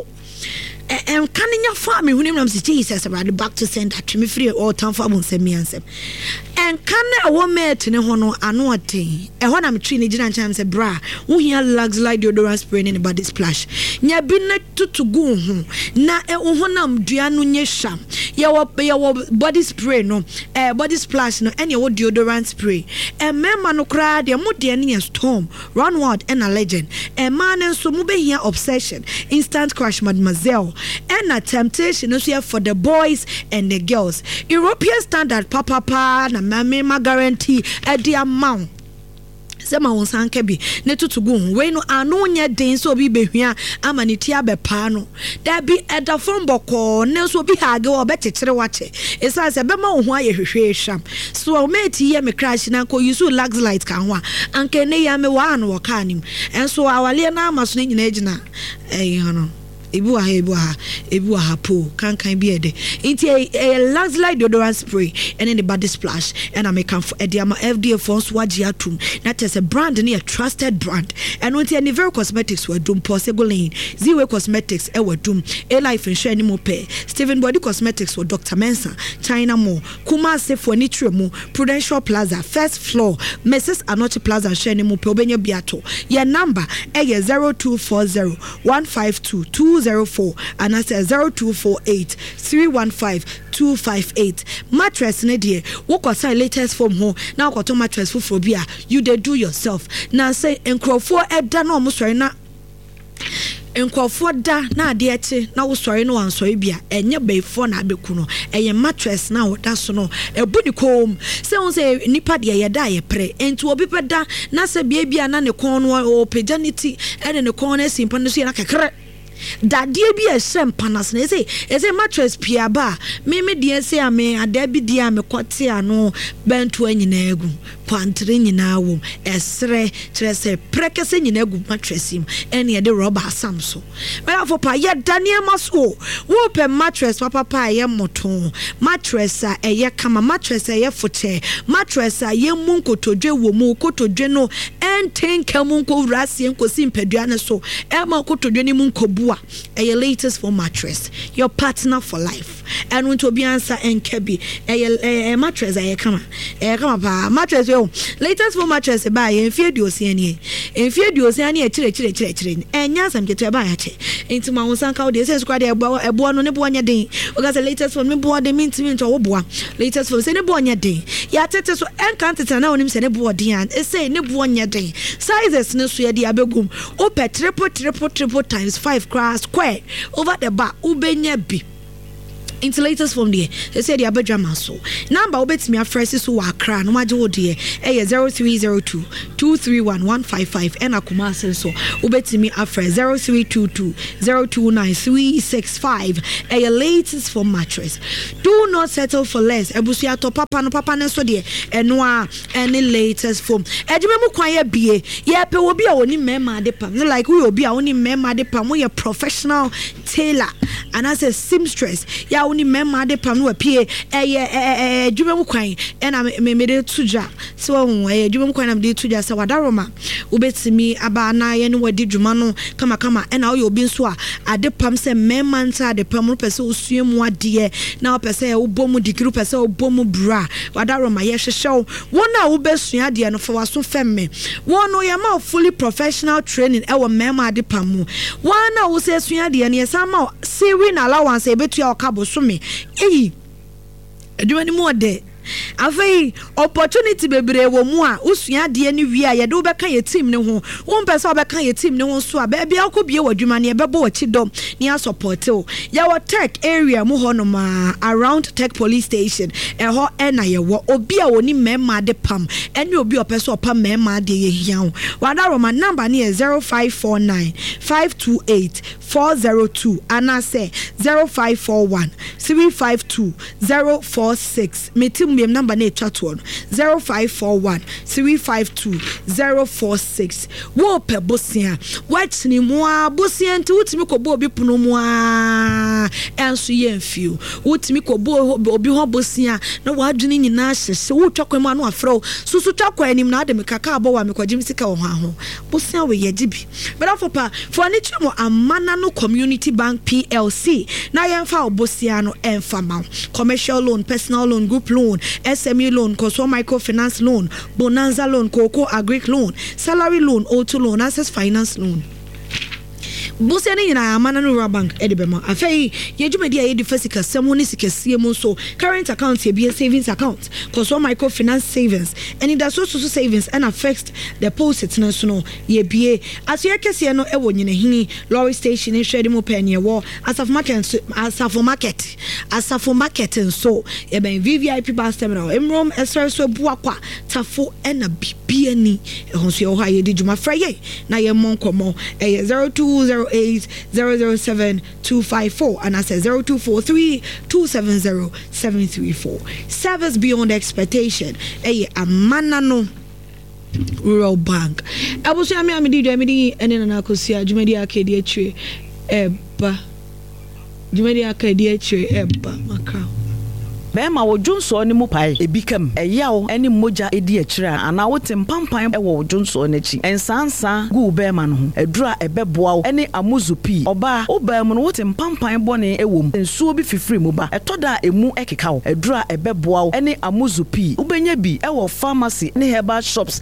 can you farm when I'm Jesus about back to send that to me free all time for send me answer. And can a woman to know no anote and when I'm treating Jinan Cham bra, who here lugs like deodorant spray in body splash. Nya bin to go home. Na honam dianu nyesham. Your body spray no body splash no any old deodorant spray. And memma no cry the modian storm, runward and a legend. And man and so move here obsession, instant crush mademoiselle. And a temptation is here for the boys and the girls. European standard papa na mama guarantee at the amount. Sema wonsanke bi ne tutugu we no anu nya den so bi behua amaniti abepa no da bi eda from boko ne so bi hage wo betetere wache esa se be ma wo ho ayehwehwe sham so mate ye me crash na ko use lux light kan ho anke ne ya me wa no wo kanim enso awale na amaso ne nyina agina hono ebu aha po kan bi ede inti a lux light deodorant spray and in the body splash and I make am for ediama FDA phones waji atum that is a brand near trusted brand and when any very cosmetics were doom possible lane Zero Cosmetics were doom a life insurance mo pay Steven Body Cosmetics were Dr. Mensa China Mo Kumasi for Nitro Mo Prudential Plaza first floor Mrs. Anochi Plaza share mo pay obenya biato your number 0240-152-204 and I say 0248-315-258 mattress ne die wo kwasa latest form ho na kwato mattress fufuro bia you dey do yourself na say enkrofo eda na omsori na enkofo da na ade eche na wo sori no ansori bia enye beifo na abeku no eye mattress na woda so no ebuni kom se won se nipa de ye da ye pre enti obi peda na se bia na ne kon no o pejanity ene ne kon na simpa no so ye na kekere Dadie bi a shem panas na say mattress piaba me de say ame adabi dia me kwate ano bento anyina egu pantre nyina wo esre kire say prekese nyina egu mattress im ene ye de rubber asam so me afo pa ye daniel maso wo pe mattress papa ye moto mattress a eye kama mattress a ye foche mattress a ye munkotodwe wo mu kotodwe no enten kamunko wrase enkosi mpedua ne so e ma kotodwe ni munkobua a latest for mattress your partner for life and want to be answer enkebi a mattress a kama pa mattress yo latest for mattress ba ye mfie diosi ani chire enya sam ketu ba ya che enti ma won sanka de sense kwa de ebo no ne bo nya den o ga say latest for me bo de mintimi nto wo boa latest for say ne bo nya den ya tete so enkanteta na onim say ne bo den an say ne bo nya den sizes ne so ye de abegum o pe triple times 5 cross square over the bar ubenya bi insulators from there they say the abedra so number obetimi afresi so wa kra no maje wo de 0302 231 155 and akuma so obetimi afre 0322 029 365 latest for mattress. Do not settle for less ebusia to papa no so de eno a any latest form ejime mu kwan ye bie ye pe obi a woni mema de pam like we obi a woni mema de pam we professional tailor and as a seamstress ya woni mema de pam no apie ejime mu kwan na me de tuja so ejime mu kwan na me de tuja sa wadaroma obetimi aba na ye no wadi dwuma no kama na wo obi nso a ade pam se mema nta ade pam no pese osuemu ade na pese wo bomu dikiru pese wo bomu bra wadaroma ye hwehwew wona wo besua ade no fa waso femme wono ye ma fully professional training e wo mema ade pam mu wona wo se sua ade ne ye sama saving allowance e betu ya okabo so me edwani mo de afei opportunity bebre wo mu a usua de ni wi a ye de obeka ye team ne ho wo mpesa obeka ye team ne ho so a ba bia akobie wadwuma ne bebo wachi dom ne support o ya wo tech area mu ho no ma around tech police station e ho na ye wo obi a woni mema de pam ene obi opesa opa mema de ye hia ho wada roma number ne 0549 528 402 ana say 0541 352 046 metim number na etwato 0541 352 046 wo pe bosia watni mu a bosia nti wutimi kobo obi puno mu a enso ye mfiu wutimi kobo obi ho bosia na wadwene nyina hyehye wutwakwa mu anu afro susu twakwa anim na adem kaka abo wa mekwagim sika wo ho bosia we ye dibi but afopa for ni twemo amana no community bank PLC na yemfa obosia no emfa ma commercial loan, personal loan, group loan, SME loan, Koso microfinance loan, Bonanza loan, Coco agric loan, salary loan, auto loan, access finance loan. Buseni na amana no rural bank edebema afei yedwuma dia yedi physical semoni sikesie mu so current account ye be savings account Koso microfinance savings and it does so savings and affects deposit na so no ye be as ye kese no ewo nyine hini lorry station in shedi mu pen ye wo asafo market so ye ben VVIP bus terminal emrom esre so buakwa tafo ena bibiani ehon so ye ho yedi dwuma fraye na ye monkomo 0208-007-254 and I say 0243-270-734. Service beyond expectation. Amana no rural bank. I was saying I'm the and then I could see a Jumedia Arcadia tree. Jumedia Arcadia tree. Macau. Bema wo Johnson ni mu pai ebikam eyawo eni moja edi akira ana wote mpampan e wo Johnson n'achi ensansa gu bema no ho edura ebeboa eni amuzupi oba obam no wote mpampan bone ewom ensuo bi fifiri mu ba etoda emu ekeka wo edura ebeboa eni amuzupi ubenya bi e wo pharmacy ne herbal shops.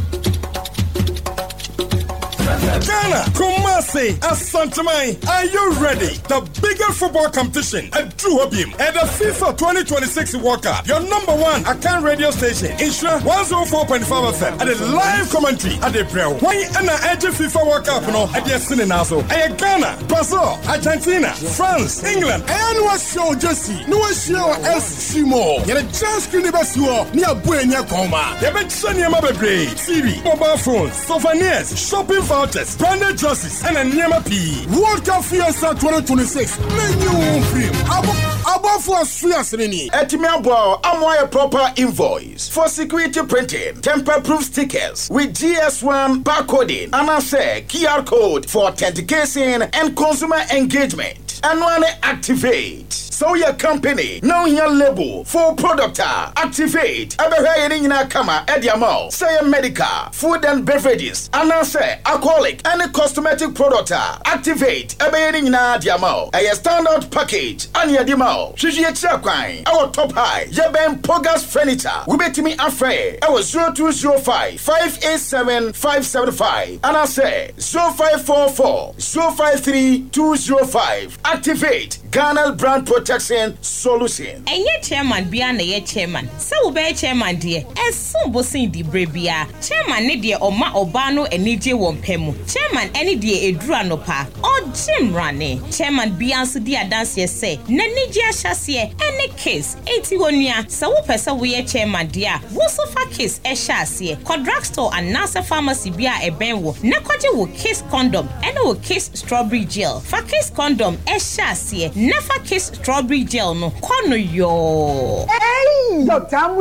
Ghana, Kumasi, Asantamai, are you ready? The biggest football competition at True Hobium at the FIFA 2026 World Cup. Your number one account radio station, Insura 104.5 FM, and a live commentary at the Braille. When you enter FIFA World Cup, no, at the Sininazo, and Ghana, Brazil, Argentina, France, England, and what show Jesse, no show else Shimo. You're a chance to never show near Buena Coma. You've been sending my baby, TV, mobile phones, souvenirs, shopping vouchers, branded dresses, and Niema P. World Cup Fiesta 2026. Menu film. Above for Swiasini. Etimiabo, Amoya proper invoice for security printing, temper-proof stickers with GS1 barcoding, and I say QR code for authentication and consumer engagement. And one activate. So your company, now your label for product activate. Ever in a kama ediamo. Say medical, food and beverages, and I say alcoholic and cosmetic product activate. Ever in a diamo. A standard package and your demo. Shishi Chakwine, our top high. Yeben Pogas furniture. We bet me afraid. I was 0205 587 575. And I say 0544 053 205. Activate Ghana Brand Protection Solution. And ye chairman beyond the chairman. So be chairman dear. As soon bossing the brebia. Chairman ne dear or ma obano and nije wompemu. Chairman any dear edruano pa. Or Jim Rane. Chairman beyond dear dance ye say. Nenija chassis any case. 81 year. So pesa we chairman dear. Wosofa case e chassis. Drugstore and Nasa pharmacy bia e benwo. Nakoje will kiss condom and will kiss strawberry gel. For kiss condom e chassis. Never kiss strawberry gel no. Kono yo. Hey, Dr.